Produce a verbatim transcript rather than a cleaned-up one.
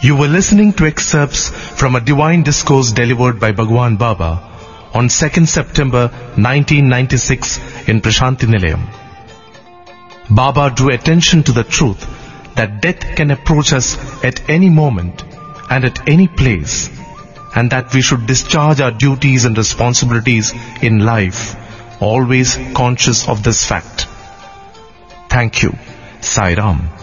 You were listening to excerpts from a divine discourse delivered by Bhagwan Baba on second September nineteen ninety-six in Prashanti Nilayam. Baba drew attention to the truth that death can approach us at any moment and at any place, and that we should discharge our duties and responsibilities in life, always conscious of this fact. Thank you. Sai Ram.